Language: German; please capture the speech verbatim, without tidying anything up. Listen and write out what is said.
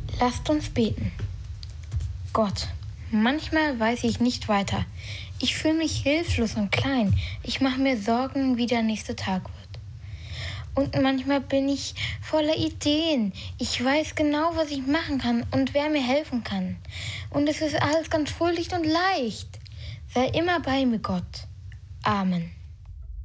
Lasst uns beten. Gott, manchmal weiß ich nicht weiter. Ich fühle mich hilflos und klein. Ich mache mir Sorgen, wie der nächste Tag wird. Und manchmal bin ich voller Ideen. Ich weiß genau, was ich machen kann und wer mir helfen kann. Und es ist alles ganz fröhlich und leicht. Sei immer bei mir, Gott. Amen.